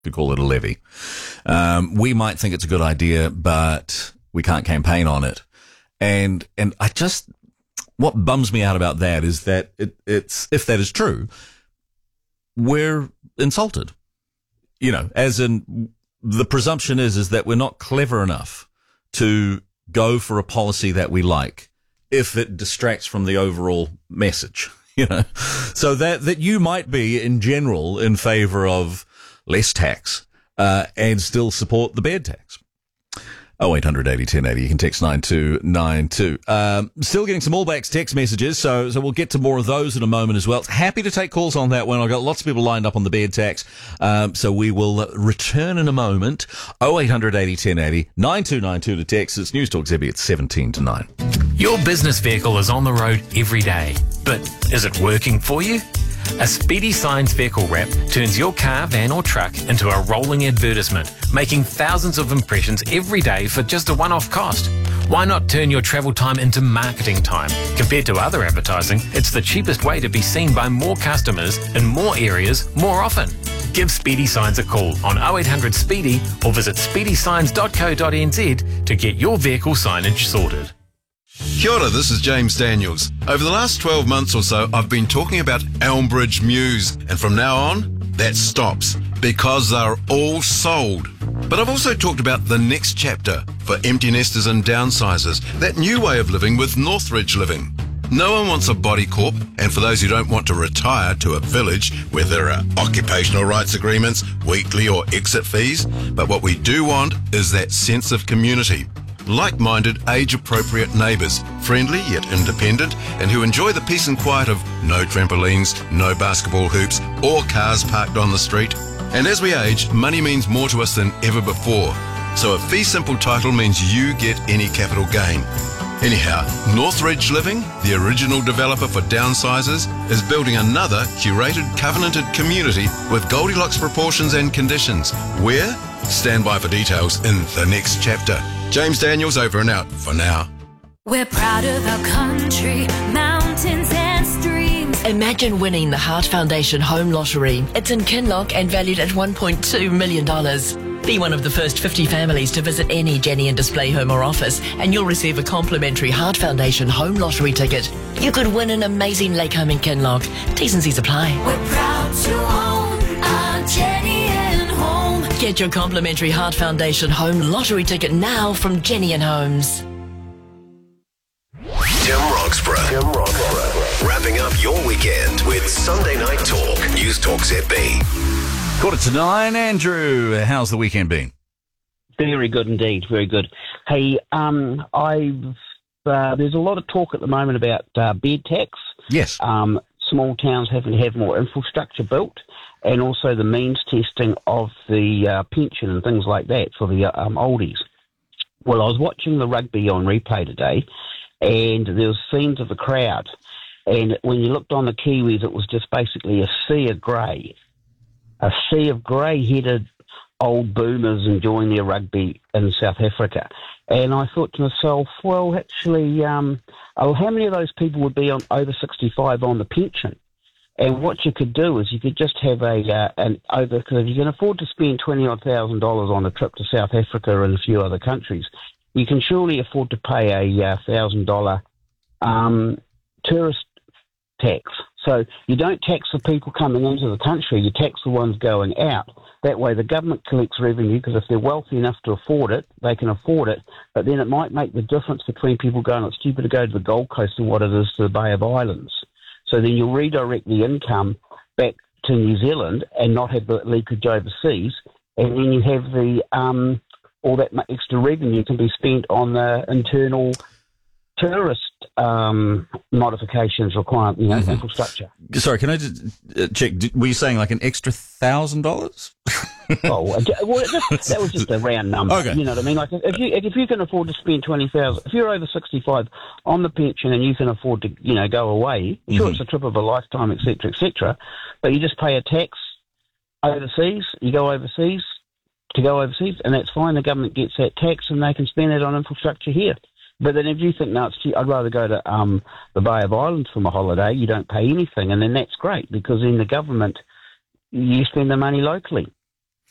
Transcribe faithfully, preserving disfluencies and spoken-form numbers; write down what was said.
could call it a levy. Um, we might think it's a good idea, but we can't campaign on it. And, and I just, what bums me out about that is that it, it's, if that is true, we're insulted. You know, as in, the presumption is, is that we're not clever enough to go for a policy that we like if it distracts from the overall message, you know. So that, that you might be in general in favor of less tax, uh, and still support the bed tax. oh eight hundred eighty ten eighty. You can text nine two nine two. Um, still getting some All Blacks text messages, so so we'll get to more of those in a moment as well. Happy to take calls on that one. I've got lots of people lined up on the bed tax, um, so we will return in a moment. oh eight hundred eighty ten eighty. nine two nine two to text. It's News Talk Zebby. It's seventeen to nine. Your business vehicle is on the road every day, but is it working for you? A Speedy Signs vehicle wrap turns your car, van or truck into a rolling advertisement, making thousands of impressions every day for just a one-off cost. Why not turn your travel time into marketing time? Compared to other advertising, it's the cheapest way to be seen by more customers in more areas more often. Give Speedy Signs a call on oh eight hundred SPEEDY or visit speedy signs dot co dot n z to get your vehicle signage sorted. Kia ora, this is James Daniels. Over the last twelve months or so, I've been talking about Elmbridge Mews, and from now on, that stops, because they're all sold. But I've also talked about the next chapter for empty nesters and downsizers, that new way of living with Northridge Living. No one wants a body corp, and for those who don't want to retire to a village where there are occupational rights agreements, weekly or exit fees, but what we do want is that sense of community. Like-minded, age-appropriate neighbours, friendly yet independent, and who enjoy the peace and quiet of no trampolines, no basketball hoops, or cars parked on the street. And as we age, money means more to us than ever before. So a fee simple title means you get any capital gain. Anyhow, Northridge Living, the original developer for downsizers, is building another curated, covenanted community with Goldilocks proportions and conditions. Where? Stand by for details in the next chapter. James Daniels over and out for now. We're proud of our country, mountains and streams. Imagine winning the Heart Foundation Home Lottery. It's in Kinloch and valued at one point two million dollars. Be one of the first fifty families to visit any Jenny and Display home or office, and you'll receive a complimentary Heart Foundation Home Lottery ticket. You could win an amazing lake home in Kinloch. T's and C's apply. We're proud to own our Jenny and Home. Get your complimentary Heart Foundation Home Lottery ticket now from Jenny and Homes. Tim Roxburgh. Tim Roxburgh. Wrapping up your weekend with Sunday Night Talk. News Talk Z B. Quarter to nine. Andrew, how's the weekend been? Very good indeed, very good. Hey, um, I've uh, there's a lot of talk at the moment about uh, bed tax. Yes. Um, small towns having to have more infrastructure built, and also the means testing of the uh, pension and things like that for the um, oldies. Well, I was watching the rugby on replay today, and there was scenes of the crowd, and when you looked on the Kiwis, it was just basically a sea of grey. A sea of grey-headed old boomers enjoying their rugby in South Africa. And I thought to myself, well, actually, um, oh, how many of those people would be on over sixty-five on the pension? And what you could do is you could just have a uh, an over, because if you can afford to spend twenty odd thousand dollars on a trip to South Africa and a few other countries, you can surely afford to pay a uh, thousand dollar um, tourist tax. So you don't tax the people coming into the country, you tax the ones going out. That way the government collects revenue, because if they're wealthy enough to afford it, they can afford it, but then it might make the difference between people going, it's cheaper to go to the Gold Coast than what it is to the Bay of Islands. So then you'll redirect the income back to New Zealand and not have the leakage overseas, and then you have the um, all that extra revenue can be spent on the internal tourist um, modifications required, you know, mm-hmm. infrastructure. Sorry, can I just uh, check? Were you saying like an extra thousand dollars? Oh, well, just, that was just a round number. Okay. You know what I mean? Like if you if you can afford to spend twenty thousand, if you're over sixty-five on the pension and you can afford to, you know, go away. Sure, mm-hmm. It's a trip of a lifetime, et cetera, et cetera. But you just pay a tax overseas. You go overseas to go overseas, and that's fine. The government gets that tax, and they can spend it on infrastructure here. But then if you think, no, it's cheap, I'd rather go to um, the Bay of Islands for my holiday, you don't pay anything, and then that's great, because in the government, you spend the money locally.